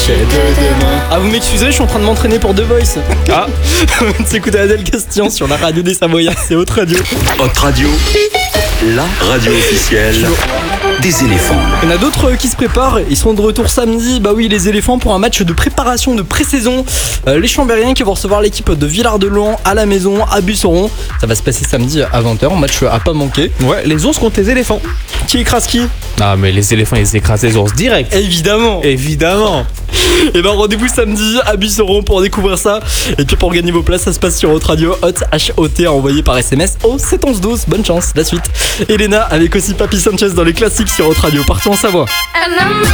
clichés de demain. Ah, vous m'excuserez, je suis en train de m'entraîner pour The Voice. Ah, c'est écouter Adèle Gastillon sur la radio des Savoyards, c'est Haute Radio. Haute Radio, la radio officielle des éléphants. Il y en a d'autres qui se préparent, ils seront de retour samedi. Bah oui, les éléphants pour un match de préparation de pré-saison. Les Chambériens qui vont recevoir l'équipe de Villard-de-Lans à la maison, à Busseron. Ça va se passer samedi à 20h, match à pas manquer. Ouais, les ours contre les éléphants. Qui écrase qui ? Ah, mais les éléphants, ils écrasent les ours direct. Évidemment. Et ben rendez-vous samedi à Busseron pour découvrir ça. Et puis pour gagner vos places, ça se passe sur Haute Radio, HOT, envoyé par SMS au 71112. Bonne chance, la suite. Elena avec aussi Papy Sanchez dans les classiques sur Haute Radio. Partout en Savoie.